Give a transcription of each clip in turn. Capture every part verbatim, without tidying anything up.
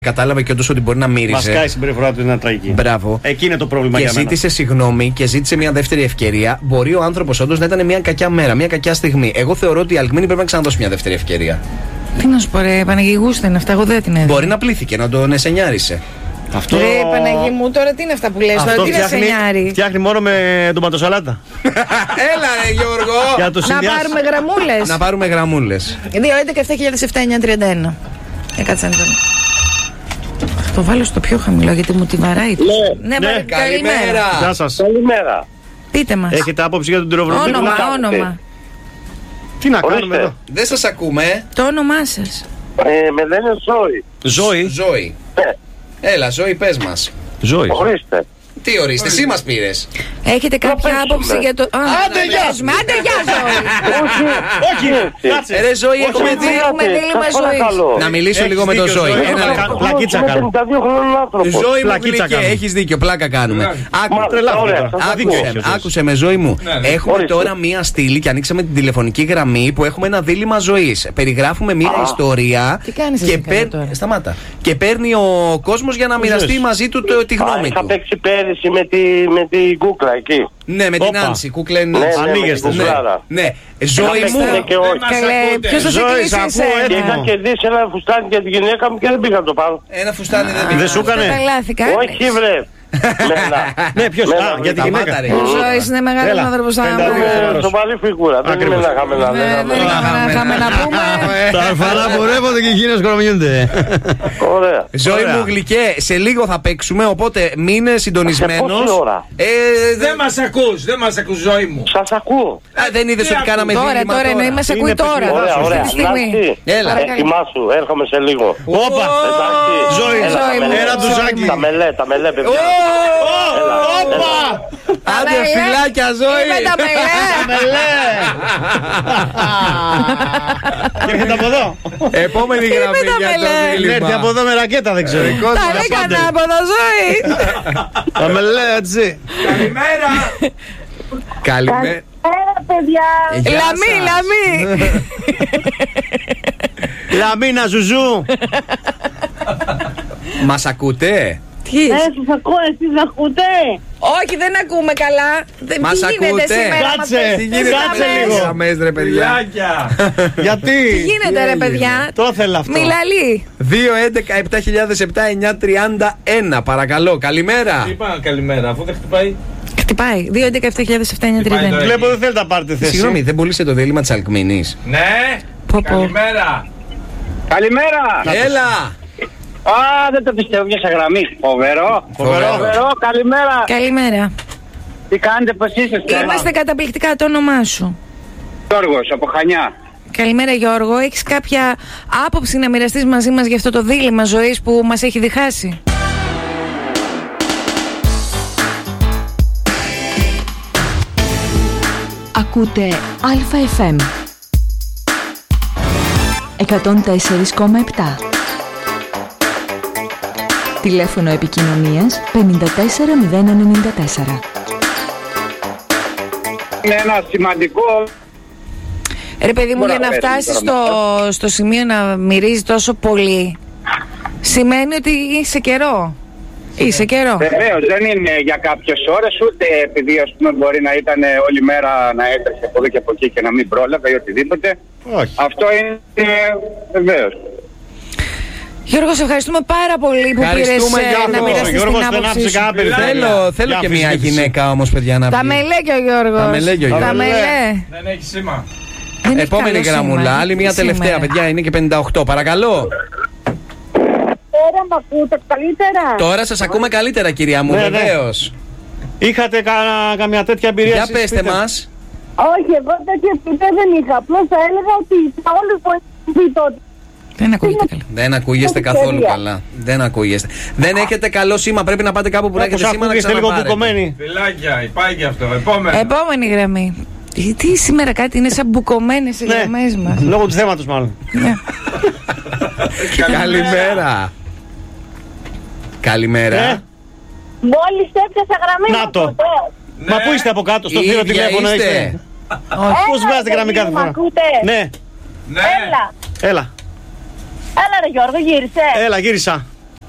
Κατάλαβε και όντως ότι μπορεί να μύριζε. Μασκάει η συμπεριφορά του, είναι τραγική. Μπράβο. Εκεί είναι το πρόβλημα και για μένα. ζήτησε συγγνώμη και ζήτησε μια δεύτερη ευκαιρία. Μπορεί ο άνθρωπος όντως να ήταν μια κακιά μέρα, μια κακιά στιγμή. Εγώ θεωρώ ότι η Αλκμίνη πρέπει να ξαναδώσει μια δεύτερη ευκαιρία. Τι να σου πω, ρε Παναγί, γούστα είναι αυτά, εγώ δεν την έδινα. Μπορεί να πλήθηκε, να τον εσενιάρισε. Αυτό... Ρε Παναγί μου, τώρα τι είναι αυτά που λες, Αυτό τώρα τι είναι σενιάρι. Φτιάχνει μόνο με ντοματοσαλάτα. Έλα, ρε Γιώργο! Για το Να συνδυάσω. πάρουμε γραμμούλες. Να πάρουμε γραμμούλες. δύο έντεκα επτά χιλιάδες επτά εννιακόσια τριάντα ένα. Ε, κάτσε να το. Θα το βάλω στο πιο χαμηλό γιατί μου τη βαράει. Ναι, ναι, ναι. Καλημέρα. Γεια σας. Καλημέρα. Πείτε μας. Έχετε άποψη για τον τυροβροντή? Όνομα, κάνετε? όνομα. Τι να κάνουμε Ορίστε. εδώ? Δεν σας ακούμε. Το όνομά σας. Ε, με λένε Ζώη. Ζωή. Ζωή. Ναι, Έλα, Ζωή, πες μας. Ζωή. ορίστε. Τι ορίστε, εσύ μας πήρες. Έχετε κάποια παίξουμε. άποψη για το. Α, Άντε, να γεια παίζουμε. Άντε, γεια Ζωή. Όχι, Όχι, κάτσε. Ε, ρε Ζωή, έχουμε Όχι, δει. έχουμε δίλημμα σας ζωής. παρακαλώ. Να μιλήσω Έχεις λίγο με τον δίκιο, Ζωή. Ζωή. Ένα Έχω λεπτό. κα- πλακίτσα Είμαι κάνω. πενήντα δύο χρόνων άνθρωπος. Ζωή μου Πλακίτσα γλυκέ, κάνω. έχεις δίκιο, πλάκα κάνουμε. Άκου, Μα, τρελάθηκα ωραία, τώρα. σας Άκουσε, ακούω. Άκουσε. άκουσε με, Ζωή μου. Έχουμε Ορίστε. τώρα μία στήλη και ανοίξαμε την τηλεφωνική γραμμή που έχουμε ένα δίλημμα ζωής. Περιγράφουμε μία ιστορία. Τι κάνεις και εσύ παίρ- τώρα? Σταμάτα. Και παίρνει ο κόσμος για να μοιραστεί ζεις. μαζί του το- τη Α, γνώμη είχα του. παίξει πέρυσι με τη, με τη κούκλα εκεί. Ναι, με την Όπα. Άνση, κούκλα είναι Ναι, Άνση. ναι, με την Ανοίγεστε, ναι. κουκλάρα. Ναι, Ζωή Είχα μου. παίξει, ναι, και όχι. Καλέ, ποιος θα σε Ζωή, κλείσει σ' ακούω, Και εσένα. είχα κερδίσει ένα φουστάνι για τη γυναίκα μου και δεν πήγα να το πάρω. Ένα φουστάνι δεν Δεν πήγε. σου έκανε? Τα λάθη κάνεις. Όχι, βρε. Μένα. Ναι, ποιος? Μένα, Α, για τη Σταμάτα, γυναίκα. ρε. Ο Ζωής είναι μεγάλος Έλα. άνθρωπος. θα- πενήντα δύο. Είμαι σοβαρή φιγούρα. Δεν είμαι Ακριβώς. ένα χαμένα. Ναι, δεν είχαμε να πούμε. Τα αλφαρά πορεύονται και εκείνες κορομιούνται. Ωραία. Ζωή Ωραία. μου γλυκέ, σε λίγο θα παίξουμε, οπότε μείνε συντονισμένος. Σε πόση ώρα? Ε, Δεν μας ακούς, δεν μας ακούς, Ζωή μου. Σας ακούω. Α, δεν είδες Τι ότι ακούς? κάναμε Τώρα, δίλημμα τώρα εννοεί, μας ακούει Είναι τώρα. Ωραία, Αυτή ωραία. τη στιγμή. Νάνση, Έλα. ετοιμάσου, έρχομαι σε λίγο. Όπα. Εντάξει. Ζωή, Έλα, Ζωή τα μου, μελέ. ένα ντουζάκι. Τα μελέ, τα μελέ, παιδιά. Έλα, Όπα. Άντε μελέ. φιλάκια Ζωή. Είμαι τα μελέ. Μελέ. Και έρχεται από εδώ. Επόμενη Τι γραμμή με τα για το μελέ. δίλημμα. Έρθει από εδώ με ρακέτα, δεν ξέρω. Τα έκανα από το Ζωή. Τα μελέ, έτσι. Καλημέρα. Καλημέρα. Έλα, παιδιά. Ε, γεια Λαμή, σας. λαμή. Λαμίνα, ζουζού. Μας ακούτε? Τι Ναι, είσαι? σας ακούω, εσείς ακούτε. Όχι, δεν ακούμε καλά. Δεν- Μας Τι γίνεται ακούτε? σήμερα? Κάτσε, μας τι πες γίνεται, τις κάτσε γραμμές? λίγο. Γραμμές, ρε παιδιά. Φιλάκια. Γιατί? Τι γίνεται ρε παιδιά? Το ήθελα αυτό. Μιλαλή. δύο έντεκα επτά χιλιάδες επτά εννιακόσια τριάντα ένα. Παρακαλώ, καλημέρα. Τι είπα καλημέρα, αφού δεν χτυπάει. Χτυπάει. δύο έντεκα επτά χιλιάδες επτά εννιακόσια τριάντα ένα. Χτυπάει Βλέπω δεν θέλετε να πάρετε θέση. Συγγνώμη, δεν πουλήσετε το δίλημμα της Αλκμίνης? Ναι. Πω, πω. Καλημέρα. Καλημέρα. Έλα. Α, δεν το πιστεύω, μια γραμμή. Φοβερό. Φοβερό. Φοβερό, καλημέρα. Καλημέρα. Τι κάνετε, πώς είστε? Είμαστε καταπληκτικά, το όνομά σου. Γιώργος, από Χανιά. Καλημέρα Γιώργο. Έχεις κάποια άποψη να μοιραστείς μαζί μας για αυτό το δίλημμα ζωής που μας έχει διχάσει? Ακούτε Α Φ Μ εκατόν τέσσερα κόμμα επτά. Τηλέφωνο επικοινωνίας πέντε τέσσερα μηδέν εννιά τέσσερα. Είναι ένα σημαντικό. Ρε παιδί μου, Μπορεί για να να πέσει φτάσεις τώρα στο, στο σημείο να μυρίζει τόσο πολύ, σημαίνει ότι είσαι καιρό. Είσαι καιρό. Βεβαίως, δεν είναι για κάποιες ώρες, ούτε επειδή ας πούμε μπορεί να ήταν όλη μέρα να έτρεχε από εδώ και από εκεί και να μην πρόλαβε ή οτιδήποτε. Όχι. Αυτό είναι βεβαίως. Γιώργο, σε ευχαριστούμε πάρα πολύ που πήρες Ευχαριστούμε, ε, Γιώργο. να μοιραστείς Γιώργος την δεν άποψή άφησε σου. κανένα περιθώριο. Θέλω, θέλω Για και μια αμφισβήτηση. γυναίκα όμως, παιδιά, να Τα βγει. μελέ και ο Γιώργος. Τα μελέ και ο Τα Γιώργος. μελέ. Δεν έχει σήμα. Δεν έχει Επόμενη καλό γραμμούλα, σήμα. άλλη μια τελευταία, Σήμερα. παιδιά, είναι και πενήντα οκτώ. Παρακαλώ. Τώρα μ' ακούτε καλύτερα. Τώρα σας ακούμε καλύτερα, κυρία μου, Ναι, ναι. βεβαίως. Είχατε κα- καμιά τέτοια εμπειρία? Για εσείς, πέστε πείτε. μας. Όχι, εγώ τέτοια εμπειρία δεν είχα. Απλώς θα έλεγα ότι όλους βοηθούν τότε. Δεν ακούγεται καλά. Δεν ακούγεστε Ευκαιρία. καθόλου καλά. Δεν ακούγεστε. Δεν έχετε καλό σήμα. Πρέπει να πάτε κάπου που να Όπως έχετε σήμα να ακούγεστε λίγο ξαναπάρετε. μπουκωμένοι. Φιλάκια, υπάρχει και αυτό. Επόμενο. Επόμενη γραμμή. Τι, τι σήμερα κάτι είναι σαν μπουκωμένες οι Ναι. γραμμές μας. Λόγω του θέματος μάλλον. Ναι. Καλημέρα. Καλημέρα. Ε, Μόλις έπιασα γραμμή. Να μ' το. ακούτε. Ναι. Μα πού είστε από κάτω, στο Η θύρο ίδια τηλέφωνο είστε. είστε? Όχι. Πώς Έλα, βγάζετε ρε, γραμμή κάθε μ' φορά? ακούτε. Ναι, Ναι. Έλα. έλα, Έλα ρε Γιώργο, γύρισε. έλα, γύρισα.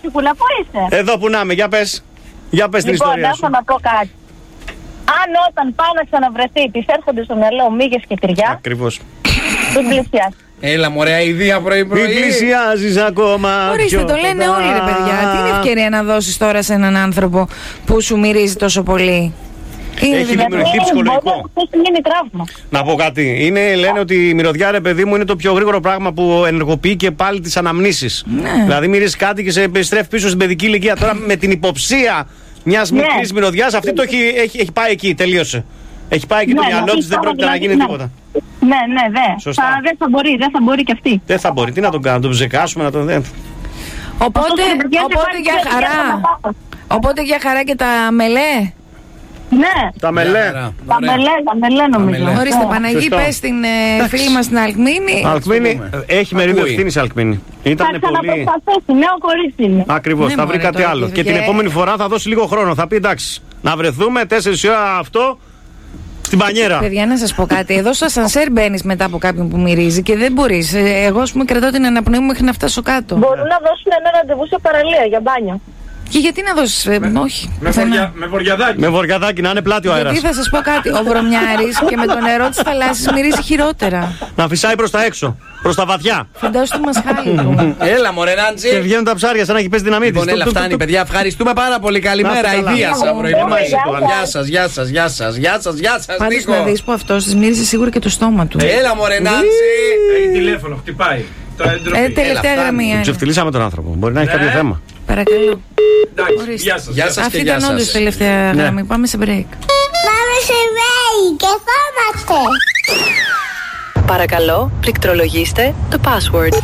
ψυχούλα, πού είσαι? Εδώ που να είμαι, για πες. Για πες την Λοιπόν, ιστορία σου. έχω να πω κάτι. Αν όταν πάει να ξαναβρεθεί, της έρχονται στο μυαλό μύγες και τυριά, Ακριβώς. δεν πλησιάζει. Έλα, μωρέ, ιδέα πρωί-πρωί. Μην πλησιάζεις ακόμα. Ορίστε, πιο το λένε κοντά. όλοι, ρε παιδιά. Τι είναι ευκαιρία να δώσεις τώρα σε έναν άνθρωπο που σου μυρίζει τόσο πολύ? Είναι Έχει δυνατόν? δημιουργηθεί ψυχολογικό. Έχει γίνει τραύμα. Να πω κάτι. Είναι, λένε ότι η μυρωδιά, ρε παιδί μου, είναι το πιο γρήγορο πράγμα που ενεργοποιεί και πάλι τις αναμνήσεις. Ναι. Δηλαδή, μυρίζει κάτι και σε επιστρέφει πίσω στην παιδική ηλικία. Τώρα με την υποψία μιας Ναι. μικρής μυρωδιάς, αυτή το έχει, έχει, έχει πάει εκεί, τελείωσε. Έχει πάει εκεί Ναι, το μυαλό δηλαδή, της, δεν τώρα πρόκειται να δηλαδή, γίνει ναι. τίποτα. Ναι, ναι, δε. Σωστά. Θα, δεν θα μπορεί, δεν θα μπορεί κι αυτή. Δεν θα μπορεί. Τι να τον κάνουμε, να τον ψεκάσουμε, να τον. Δεν. Οπότε, Αυτό το παιδιά δεν οπότε πάει για και χαρά. δεν θα πάω. Οπότε για χαρά και τα μελέ. Ναι, Τα μελέ. τα μελέ, τα μελέ νομίζω. μελέ. Ορίστε, Ναι. Παναγί, Σωστό. πες στην ε, φίλη μας την Αλκμίνη. Αλκμίνη, έχει μερίδιο Ακούει. ευθύνη η Αλκμίνη. Θα Ήταν πολύ. ξαναπροσπαθήσει, νέο κορίτσι είναι. Ακριβώς, Ναι, θα βρει μωρέ, κάτι τώρα άλλο. και Και την και- επόμενη φορά θα δώσει λίγο χρόνο. Θα πει εντάξει, να βρεθούμε τέσσερις ώρα αυτό στην πανιέρα. Παιδιά, να σας πω κάτι. Εδώ στο ασανσέρ μπαίνεις μετά από κάποιον που μυρίζει και δεν μπορείς. Ε, Εγώ, ας πούμε, κρατάω την αναπνοή μου μέχρι να φτάσω κάτω. Μπορούν να δώσουν ένα ραντεβού σε παραλία για μπάνιο. Και γιατί να δώσεις, ε, όχι. Με, πουθενά. βορια, με βοριαδάκι. Με βοριαδάκι να είναι πλάτη ο αέρας. Γιατί θα σας πω κάτι. Ο βρωμιάρης και με το νερό της θαλάσσης μυρίζει χειρότερα. Να φυσάει προς τα έξω, προς τα βαθιά. Φαντάσου το μασχάλι του. Έλα, μωρέ, Και Νάντζη. βγαίνουν τα ψάρια σαν να έχει πέσει δυναμίτη. Λοιπόν, έλα, φτάνει, παιδιά. Ευχαριστούμε πάρα πολύ. Καλημέρα. Να είστε καλά. Ιδία σα, πρωί. Γεια σας. Γεια σα, γεια σα, γεια σα, γεια σα, γεια σα. Πάντως να δεις που αυτός της μύριζε σίγουρα και το στόμα του. Έλα, μωρέ, Νάντζη. Έχει τηλέφωνο, χτυπάει. Τώρα Ε, εντροπή. τελευταία φτάνει. γραμμή. Άρα. Ξεφτυλίσαμε τον άνθρωπο. Μπορεί να έχει Ναι. κάποιο θέμα. Παρακαλώ. Εντάξει, ορίστε. γεια σας. Γεια σας. Αυτή και γεια ήταν όντως σας. τελευταία Ναι. γραμμή. Πάμε σε break. Πάμε σε βέη και θόμαστε. Παρακαλώ, πληκτρολογήστε το password.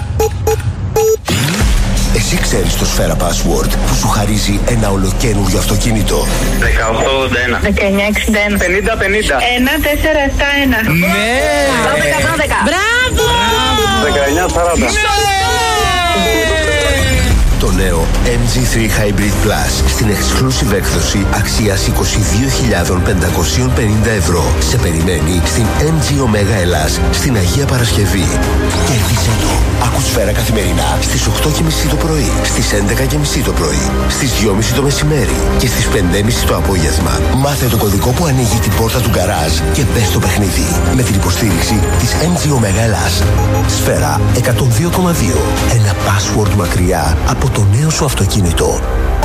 Εσύ ξέρεις το Σφαίρα Password που σου χαρίζει ένα ολοκαίνουργιο αυτοκίνητο. δεκαοκτώ ογδόντα ένα. δεκαεννιά εξήντα ένα. πενήντα πενήντα. ένα τέσσερα επτά ένα. Ναι. δώδεκα δώδεκα. Μπράβο! δεκαεννιά σαράντα. Το νέο εμ τζι θρι Hybrid Plus στην exclusive έκδοση αξίας είκοσι δύο χιλιάδες πεντακόσια πενήντα ευρώ. Σε περιμένει στην εμ τζι Omega Ελλάς στην Αγία Παρασκευή. Κέρδισε το. Άκου Σφαίρα καθημερινά στις οκτώ και μισή το πρωί, στις έντεκα και μισή το πρωί, στις δυο και μισή το μεσημέρι και στις πέντε και μισή το απόγευμα. Μάθε το κωδικό που ανοίγει την πόρτα του γκαράζ και μπες στο παιχνίδι με την υποστήριξη της εμ τζι Omega Ελλάς. Σφαίρα εκατόν δύο κόμμα δύο. Ένα password μακριά από το νέο σου αυτοκίνητο.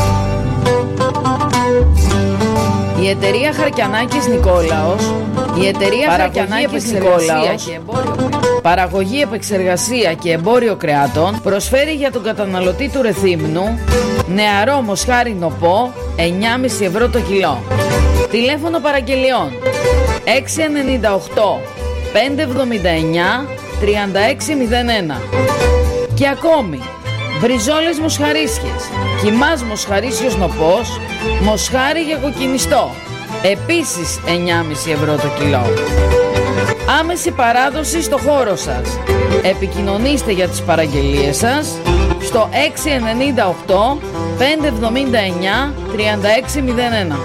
Η εταιρεία Χαρκιανάκης Νικόλαος, η εταιρεία Χαρκιανάκης Νικόλαος, και εμπόριο... παραγωγή, επεξεργασία και εμπόριο κρεάτων, προσφέρει για τον καταναλωτή του Ρεθύμνου νεαρό μοσχάρι νοπό εννιά κόμμα πέντε ευρώ το κιλό. Τηλέφωνο παραγγελιών έξι εννιά οκτώ πέντε εβδομήντα εννιά τριάντα έξι μηδέν ένα. Και ακόμη μπριζόλες μοσχαρίσιες, κιμάς μοσχαρίσιος νοπός, μοσχάρι για κοκκινιστό, επίσης εννιά κόμμα πέντε ευρώ το κιλό. Άμεση παράδοση στο χώρο σας. Επικοινωνήστε για τις παραγγελίες σας στο έξι εννιά οκτώ πέντε εβδομήντα εννιά τριάντα έξι μηδέν ένα.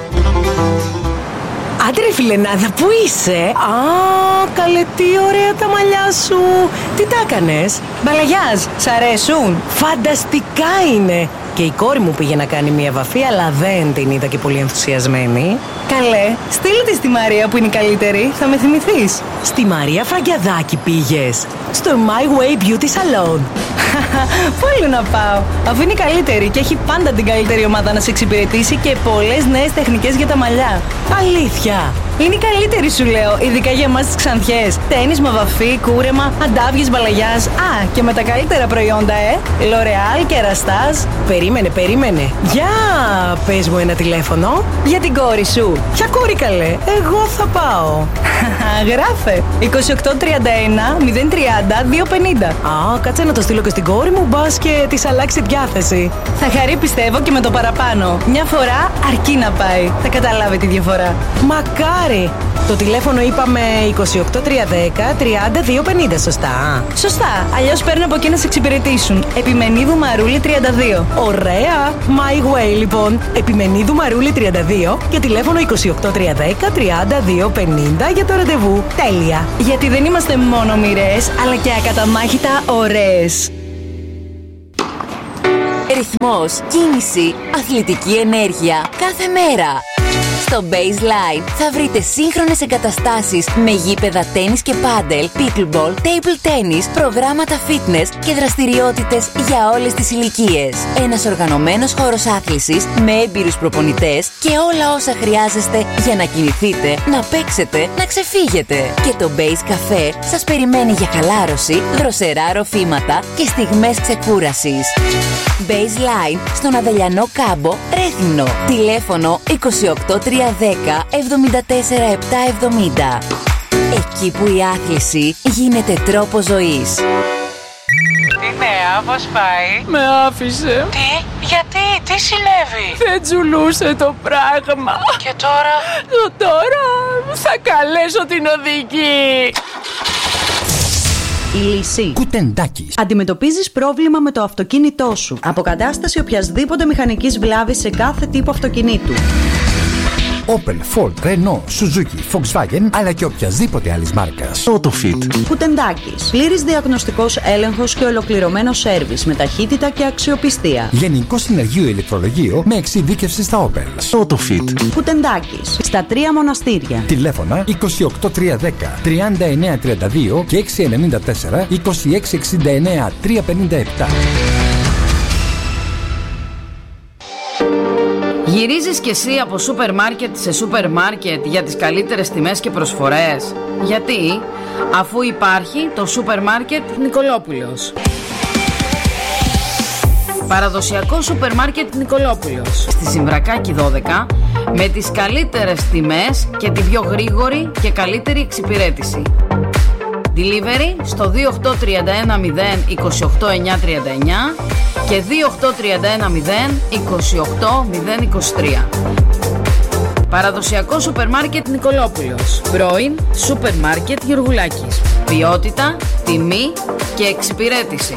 Άντε ρε φιλενάδα, πού είσαι? Α, καλέ, τι ωραία τα μαλλιά σου. Τι τα έκανες? Μπαλαγιάζ, σ' αρέσουν? Φανταστικά είναι. Και η κόρη μου πήγε να κάνει μια βαφή, αλλά δεν την είδα και πολύ ενθουσιασμένη. Καλέ, στείλε τη στη Μαρία που είναι η καλύτερη, θα με θυμηθείς. Στη Μαρία Φραγκιαδάκη πήγες? Στο My Way Beauty Salon. Πού άλλο να πάω, αφού είναι η καλύτερη και έχει πάντα την καλύτερη ομάδα να σε εξυπηρετήσει και πολλές νέες τεχνικές για τα μαλλιά. Αλήθεια! Είναι η καλύτερη, σου λέω, ειδικά για εμάς τις ξανθιές. Τένισμα, βαφή, κούρεμα, αντάβιες, μπαλαγιάς. Α, και με τα καλύτερα προϊόντα, ε! L'Oreal και Ραστάζ. Περίμενε, περίμενε. Για πες μου ένα τηλέφωνο για την κόρη σου. Ποια κόρη, καλέ? Εγώ θα πάω. Γράφε είκοσι οκτώ τριάντα ένα μηδέν τριάντα δύο πενήντα. Α, κάτσε να το στείλω και στην κόρη μου, μπας και της αλλάξει διάθεση. Θα χαρεί, πιστεύω, και με το παραπάνω. Μια φορά αρκεί να πάει. Θα καταλάβει τη διαφορά. Μακάρι. Το τηλέφωνο είπαμε είκοσι οκτώ τριακόσια δέκα τριάντα δύο πενήντα, σωστά? Σωστά. Αλλιώς παίρνω από εκεί να σε εξυπηρετήσουν. Επιμενίδου Μαρούλη τριάντα δύο. Ωραία. My Way, λοιπόν. Επιμενίδου Μαρούλη τριάντα δύο και τηλέφωνο είκοσι οκτώ τριακόσια δέκα τριάντα δύο πενήντα για το ραντεβού. Τέλεια. Γιατί δεν είμαστε μόνο μοιρές, αλλά και ακαταμάχητα ωραίες. Ρυθμός, κίνηση, αθλητική ενέργεια κάθε μέρα. Στο Baseline θα βρείτε σύγχρονες εγκαταστάσεις με γήπεδα τένις και πάντελ, pickleball, table tennis, προγράμματα fitness και δραστηριότητες για όλες τις ηλικίες. Ένας οργανωμένος χώρος άθλησης με έμπειρους προπονητές και όλα όσα χρειάζεστε για να κινηθείτε, να παίξετε, να ξεφύγετε. Και το Base Café σας περιμένει για χαλάρωση, δροσερά ροφήματα και στιγμές ξεκούρασης. Baseline στον Αδελιανό Κάμπο, Ρέθυμνο. Τηλέφωνο είκοσι οκτώ τριακόσια δέκα εβδομήντα τέσσερα επτακόσια εβδομήντα. Εκεί που η άθληση γίνεται τρόπος ζωής. Τι νέα, πώς πάει? Με άφησε. Τι, γιατί, τι συνέβη? Δεν τζουλούσε το πράγμα. Και τώρα? Τώρα θα καλέσω την οδηγή. Η λύση. Κουτεντάκης. Αντιμετωπίζεις πρόβλημα με το αυτοκίνητό σου. Αποκατάσταση οποιασδήποτε μηχανικής βλάβης σε κάθε τύπο αυτοκινήτου. Opel, Ford, Renault, Suzuki, Volkswagen, αλλά και οποιασδήποτε άλλης μάρκας. AutoFit. Κουτεντάκης. Πλήρης διαγνωστικός έλεγχος και ολοκληρωμένο σέρβις με ταχύτητα και αξιοπιστία. Γενικό συνεργείο ηλεκτρολογείο με εξειδίκευση στα Opel. AutoFit. Κουτεντάκης. Στα τρία μοναστήρια. Τηλέφωνα είκοσι οκτώ τριακόσια δέκα τριάντα εννέα τριάντα δύο και έξι εννιά τέσσερα είκοσι έξι εξήντα εννέα τριακόσια πενήντα επτά. Γυρίζεις κι εσύ από σούπερ μάρκετ σε σούπερ μάρκετ για τις καλύτερες τιμές και προσφορές? Γιατί? Αφού υπάρχει το σούπερ μάρκετ Νικολόπουλος. Παραδοσιακό σούπερ μάρκετ Νικολόπουλος στη Συμβρακάκη δώδεκα, με τις καλύτερες τιμές και την πιο γρήγορη και καλύτερη εξυπηρέτηση. Delivery στο δύο οκτώ τρία ένα μηδέν είκοσι οκτώ εννιακόσια τριάντα εννέα και δύο οκτώ τρία ένα μηδέν είκοσι οκτώ μηδέν είκοσι τρία. Παραδοσιακό σούπερ μάρκετ Νικολόπουλος. Πρώην σούπερ μάρκετ Γεωργουλάκης. Ποιότητα, τιμή και εξυπηρέτηση.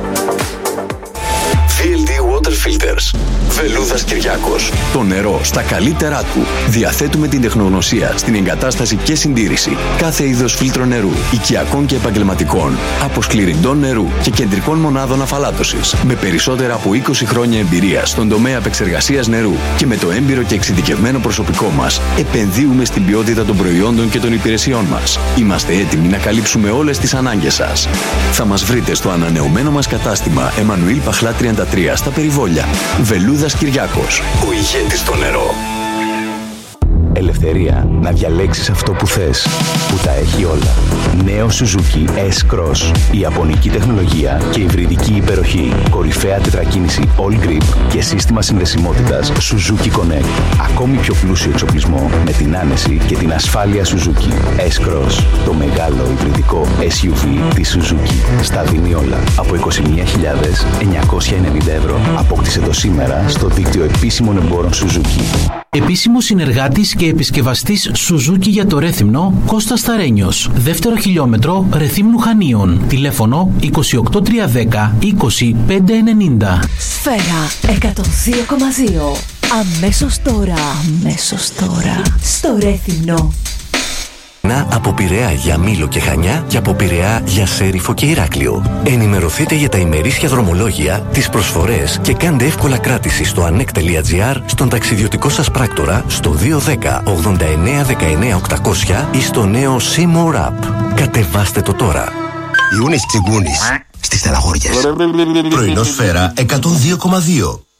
βι ελ ντι Water Filters. Βελούδας Κυριάκος. Το νερό στα καλύτερά του. Διαθέτουμε την τεχνογνωσία στην εγκατάσταση και συντήρηση κάθε είδος φίλτρο νερού, οικιακών και επαγγελματικών, αποσκληρυντών νερού και κεντρικών μονάδων αφαλάτωσης. Με περισσότερα από είκοσι χρόνια εμπειρία στον τομέα επεξεργασίας νερού και με το έμπειρο και εξειδικευμένο προσωπικό μας, επενδύουμε στην ποιότητα των προϊόντων και των υπηρεσιών μας. Είμαστε έτοιμοι να καλύψουμε όλες τις ανάγκες σας. Θα μας βρείτε στο ανανεωμένο μας κατάστημα Εμμανουήλ Παχλά τριάντα τρία στα Περιβόλια. Βελούδας Κυριάκος, ο ηγέτης στο νερό. Ελευθερία να διαλέξεις αυτό που θες, που τα έχει όλα. Νέο Suzuki S-Cross. Η ιαπωνική τεχνολογία και υβριδική υπεροχή. Κορυφαία τετρακίνηση All Grip και σύστημα συνδεσιμότητας Suzuki Connect. Ακόμη πιο πλούσιο εξοπλισμό με την άνεση και την ασφάλεια Suzuki. S-Cross. Το μεγάλο υβριδικό ες γιου βι της Suzuki. Στα δίνει όλα. Από είκοσι μία χιλιάδες εννιακόσια ενενήντα ευρώ. Απόκτησε το σήμερα στο δίκτυο επίσημων εμπόρων Suzuki. Επίσημος συνεργάτης και επισκευαστής Suzuki για το Ρέθυμνο, Κώστας Σταρένιος. Δεύτερο χιλιόμετρο Ρεθύμνου Χανίων. Τηλέφωνο είκοσι οκτώ τριακόσια δέκα είκοσι πέντε ενενήντα. Σφαίρα εκατόν δύο κόμμα δύο. Αμέσως τώρα. Αμέσως τώρα. Στο Ρέθυμνο. Από Πειραιά για Μήλο και Χανιά και από Πειραιά για Σέριφο και Ηράκλειο. Ενημερωθείτε για τα ημερήσια δρομολόγια, τις προσφορές και κάντε εύκολα κράτηση στο ανεκ τελεία τζι άρ, στον ταξιδιωτικό σας πράκτορα, στο δύο ένα μηδέν ογδόντα εννέα δεκαεννέα οκτακόσια ή στο νέο C-More App. Κατεβάστε το τώρα. Ιούνις Τσιγκούνης στις Στελαγόριες. Πρωινό Σφαίρα εκατόν δύο κόμμα δύο.